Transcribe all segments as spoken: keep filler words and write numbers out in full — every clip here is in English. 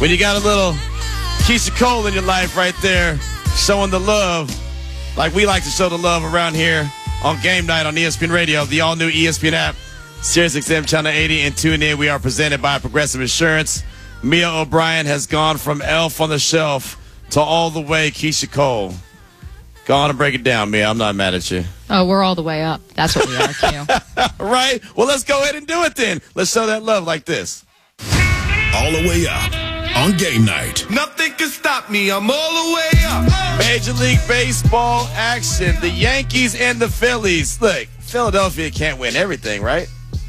When you got a little Keisha Cole in your life right there, showing the love like we like to show the love around here on Game Night on E S P N Radio, the all-new E S P N app, Sirius X M Channel eighty, and tune in. We are presented by Progressive Insurance. Mia O'Brien has gone from Elf on the Shelf to all the way Keisha Cole. Go on and break it down, Mia. I'm not mad at you. Oh, we're all the way up. That's what we are, Q. Right? Well, let's go ahead and do it then. Let's show that love like this. All the way up on Game Night. Nothing can stop me. I'm all the way up. Major League Baseball action. The Yankees and the Phillies. Look, Philadelphia can't win everything, right?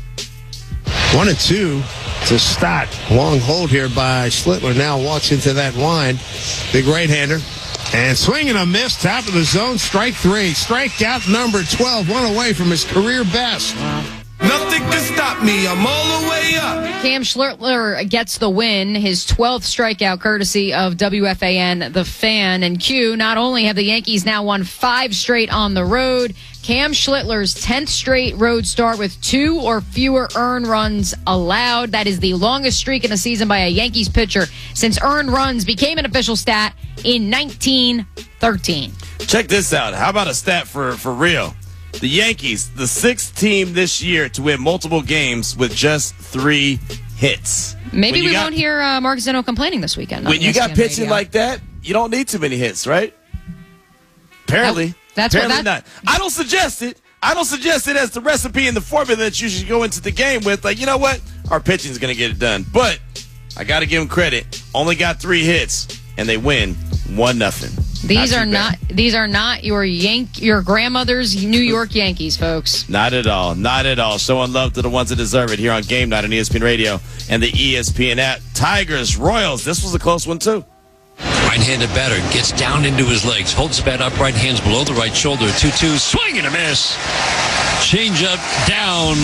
One and two to start. Long hold here by Schlittler. Now walks into that line. Big right-hander. And swing and a miss. Top of the zone. Strike three. Strikeout number twelve. One away from his career best. Wow. Nothing can stop me. I'm all the way up. Cam Schlittler gets the win, his twelfth strikeout courtesy of W F A N, The Fan. And Q, not only have the Yankees now won five straight on the road, Cam Schlittler's tenth straight road start with two or fewer earned runs allowed. That is the longest streak in a season by a Yankees pitcher since earned runs became an official stat in nineteen thirteen. Check this out. How about a stat for, for real? The Yankees, the sixth team this year to win multiple games with just three hits. Maybe we got, won't hear uh, Mark Zeno complaining this weekend. When you got pitching radio. Like that, you don't need too many hits, right? Apparently. Nope. That's Apparently what that, not. I don't suggest it. I don't suggest it as the recipe and the formula that you should go into the game with. Like, you know what? Our pitching is going to get it done. But I got to give them credit. Only got three hits, and they win one nothing. These not are not these are not your Yank your grandmother's New York Yankees, folks. Not at all. Not at all. Showing love to the ones that deserve it here on Game Night on E S P N Radio and the E S P N app. Tigers, Royals. This was a close one, too. Right-handed batter gets down into his legs, holds the bat up, right hands below the right shoulder. two two, swing and a miss. Change up, down.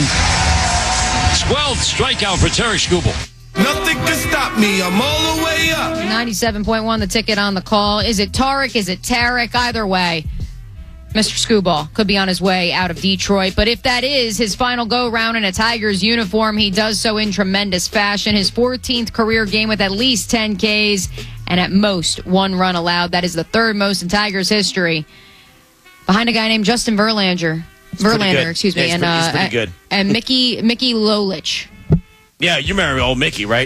twelfth strikeout for Tarik Skubal. Nothing can stop me. I'm all the way up. ninety-seven point one, the ticket on the call. Is it Tarik? Is it Tarik? Either way, Mister Skubal could be on his way out of Detroit. But if that is his final go-round in a Tigers uniform, he does so in tremendous fashion. His fourteenth career game with at least ten Ks and at most one run allowed. That is the third most in Tigers history. Behind a guy named Justin Verlander. It's Verlander, excuse me. Yeah, and, pretty, uh, pretty good. And Mickey, Mickey Lolich. Yeah, you remember old Mickey, right?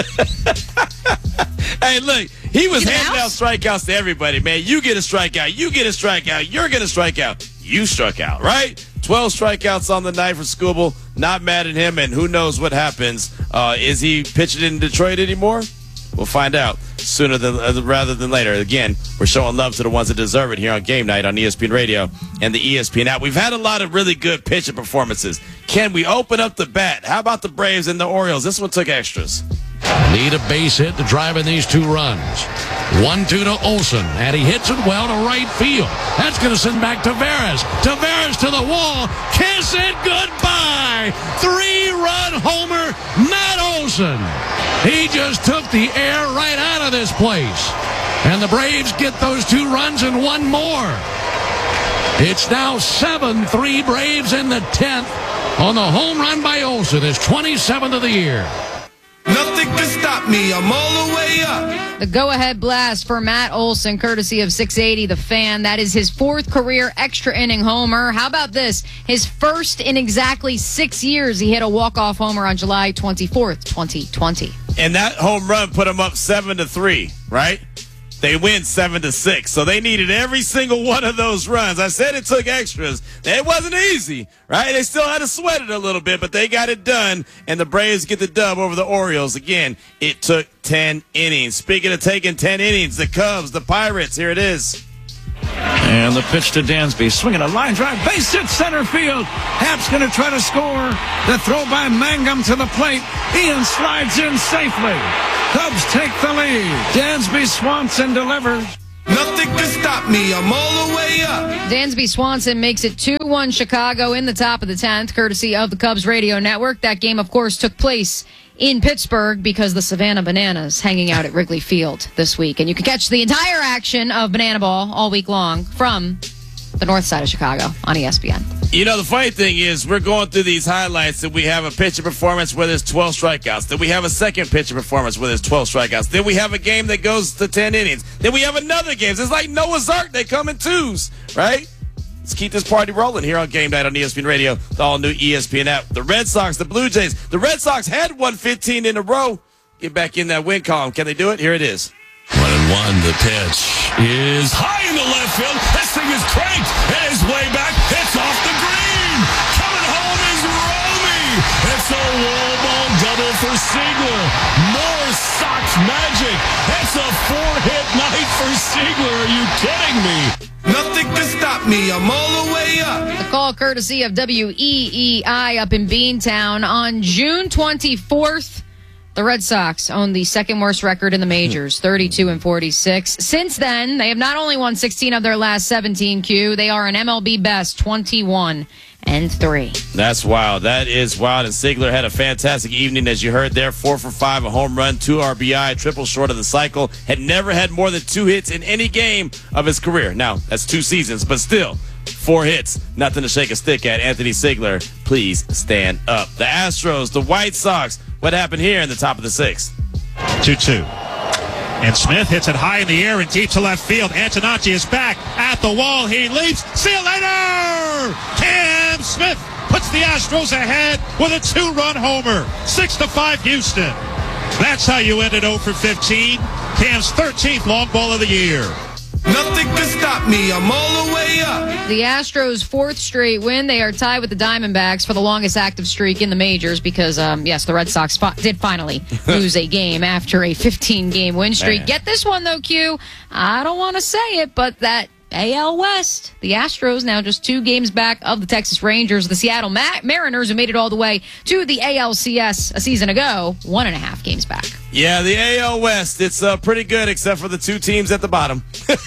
Hey, look, he was handing out strikeouts to everybody, man. You get a strikeout, you get a strikeout, you're going to strike out. You struck out, right? twelve strikeouts on the night for Skubal. Not mad at him, and who knows what happens. Uh, is he pitching in Detroit anymore? We'll find out sooner than uh, rather than later. Again, we're showing love to the ones that deserve it here on Game Night on E S P N Radio and the E S P N app. We've had a lot of really good pitching performances. Can we open up the bat? How about the Braves and the Orioles? This one took extras. Need a base hit to drive in these two runs. one two to Olsen, and he hits it well to right field. That's going to send back Taveras. Taveras to the wall. Kiss it goodbye. Three-run homer, Matt Olsen. He just took the air right out of this place. And the Braves get those two runs and one more. It's now seven three Braves in the tenth on the home run by Olsen, his twenty-seventh of the year. Nothing can stop me. I'm all the way up. The go-ahead blast for Matt Olsen, courtesy of six eighty The Fan. That is his fourth career extra inning homer. How about this? His first in exactly six years. He hit a walk-off homer on July twenty-fourth, twenty twenty. And that home run put him up seven to three, right? They win seven to six. So they needed every single one of those runs. I said it took extras. It wasn't easy, right? They still had to sweat it a little bit, but they got it done. And the Braves get the dub over the Orioles. Again, it took ten innings. Speaking of taking ten innings, the Cubs, the Pirates, here it is. And the pitch to Dansby, swinging a line drive, base hit center field. Happ's going to try to score. The throw by Mangum to the plate. Ian slides in safely. Cubs take the lead. Dansby Swanson delivers. Nothing can stop me. I'm all the way up. Dansby Swanson makes it two one Chicago in the top of the tenth, courtesy of the Cubs radio network. That game, of course, took place in Pittsburgh because the Savannah Bananas hanging out at Wrigley Field this week. And you can catch the entire action of Banana Ball all week long from the north side of Chicago on E S P N. You know, the funny thing is we're going through these highlights that we have a pitcher performance where there's twelve strikeouts. Then we have a second pitcher performance where there's twelve strikeouts. Then we have a game that goes to ten innings. Then we have another game. It's like Noah's Ark. They come in twos, right? Let's keep this party rolling here on Game Night on E S P N Radio, the all-new E S P N app. The Red Sox, the Blue Jays. The Red Sox had won fifteen in a row. Get back in that win column. Can they do it? Here it is. One and one, the pitch is high in the left field. This thing is cranked. It is way back. It's off the green. Coming home is Romy. It's a wall ball double for Seigler. More Sox magic. It's a four-hit night for Seigler. Are you kidding me? Nothing can stop me. I'm all the way up. The call courtesy of W E E I up in Beantown on June twenty-fourth. The Red Sox own the second worst record in the majors, thirty-two and forty-six. Since then, they have not only won sixteen of their last seventeen, Q, they are an M L B best twenty-one and three. That's wild. That is wild. And Seigler had a fantastic evening, as you heard there. Four for five, a home run, two R B I, triple short of the cycle. Had never had more than two hits in any game of his career. Now, that's two seasons, but still, four hits. Nothing to shake a stick at. Anthony Seigler, please stand up. The Astros, the White Sox. What happened here in the top of the sixth? two two. And Smith hits it high in the air and deep to left field. Antonacci is back at the wall. He leaps. See you later! Cam Smith puts the Astros ahead with a two-run homer. six to five Houston. That's how you ended oh for fifteen. Cam's thirteenth long ball of the year. Nothing can stop me. I'm all the way up. The Astros' fourth straight win. They are tied with the Diamondbacks for the longest active streak in the majors because, um, yes, the Red Sox fi- did finally lose a game after a fifteen-game win streak. Man. Get this one, though, Q. I don't want to say it, but that A L West, the Astros now just two games back of the Texas Rangers. The Seattle Ma- Mariners, who made it all the way to the A L C S a season ago, one and a half games back. Yeah, the A L West, it's uh, pretty good except for the two teams at the bottom.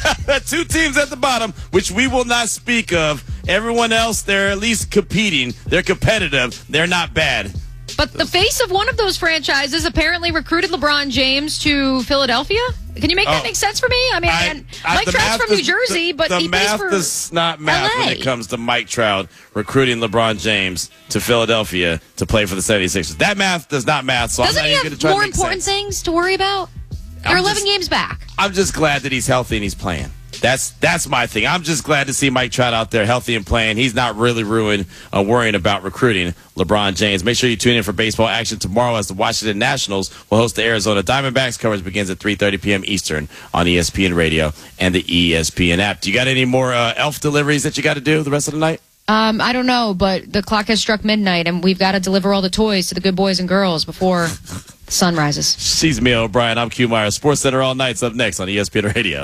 Two teams at the bottom, which we will not speak of. Everyone else, they're at least competing. They're competitive. They're not bad. But the face of one of those franchises apparently recruited LeBron James to Philadelphia. Can you make that Oh, make sense for me? I mean, I, and I, Mike the Trout's math from New is- Jersey, the, but the he plays math for is not math L A. when it comes to Mike Trout recruiting LeBron James to Philadelphia to play for the seventy-sixers. That math does not math, so Doesn't I'm not he even going have to try more to make important sense. things to worry about? They're I'm eleven just- games back. I'm just glad that he's healthy and he's playing. That's that's my thing. I'm just glad to see Mike Trout out there healthy and playing. He's not really ruined uh, worrying about recruiting LeBron James. Make sure you tune in for baseball action tomorrow as the Washington Nationals will host the Arizona Diamondbacks. Coverage begins at three thirty p.m. Eastern on E S P N Radio and the E S P N app. Do you got any more uh, elf deliveries that you got to do the rest of the night? Um, I don't know, but the clock has struck midnight, and we've got to deliver all the toys to the good boys and girls before the sun rises. She's Mia O'Brien. I'm Q Meyer. Sports Center all night's up next on E S P N Radio.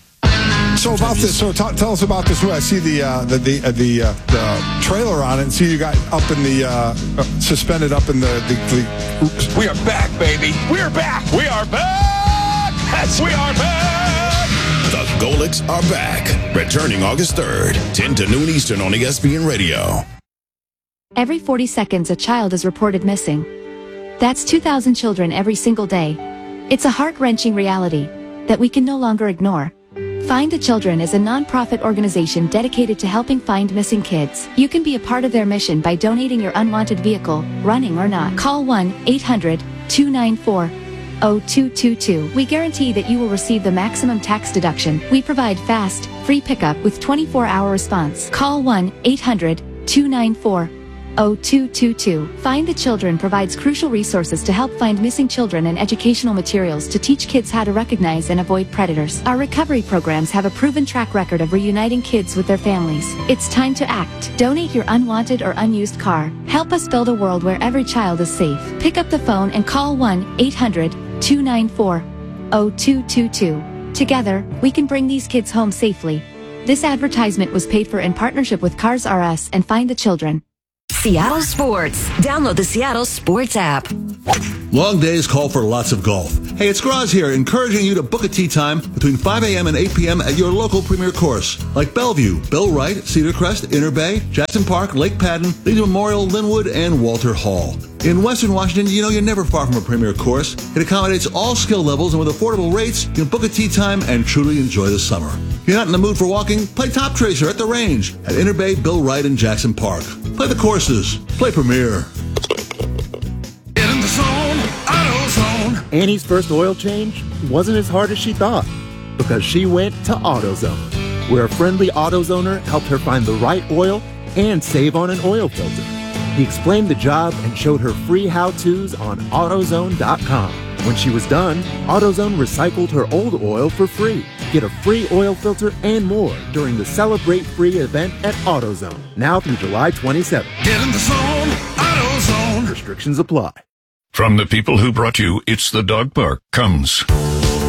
So about this, so t- tell us about this. I see the uh, the the, uh, the, uh, the trailer on it, and see you got up in the uh, uh, suspended up in the, the, the oops. We are back, baby. We are back. We are back. Yes, we are back. The Golics are back. Returning August third, ten to noon Eastern on E S P N Radio. Every forty seconds, a child is reported missing. That's two thousand children every single day. It's a heart-wrenching reality that we can no longer ignore. Find the Children is a non-profit organization dedicated to helping find missing kids. You can be a part of their mission by donating your unwanted vehicle, running or not. Call one eight hundred two nine four oh two two two. We guarantee that you will receive the maximum tax deduction. We provide fast, free pickup with twenty-four hour response. Call one eight hundred two nine four oh two two two. Find the Children provides crucial resources to help find missing children and educational materials to teach kids how to recognize and avoid predators. Our recovery programs have a proven track record of reuniting kids with their families. It's time to act. Donate your unwanted or unused car. Help us build a world where every child is safe. Pick up the phone and call one eight hundred two nine four oh two two two. Together, we can bring these kids home safely. This advertisement was paid for in partnership with Cars R Us and Find the Children. Seattle Sports. Download the Seattle Sports app. Long days call for lots of golf. Hey, it's Graz here, encouraging you to book a tee time between five a.m. and eight p.m. at your local premier course, like Bellevue, Bill Wright, Cedar Crest, Inner Bay, Jackson Park, Lake Padden, Leeds Memorial, Linwood, and Walter Hall. In Western Washington, you know you're never far from a premier course. It accommodates all skill levels, and with affordable rates, you can book a tee time and truly enjoy the summer. If you're not in the mood for walking, play Top Tracer at the range at Inter Bay, Bill Wright, and Jackson Park. Play the courses. Play Premier. Get in the zone, AutoZone. Annie's first oil change wasn't as hard as she thought because she went to AutoZone, where a friendly AutoZoner helped her find the right oil and save on an oil filter. He explained the job and showed her free how-tos on AutoZone dot com. When she was done, AutoZone recycled her old oil for free. Get a free oil filter and more during the Celebrate Free event at AutoZone, now through July twenty-seventh. Get in the zone, AutoZone. Restrictions apply. From the people who brought you It's the Dog Park comes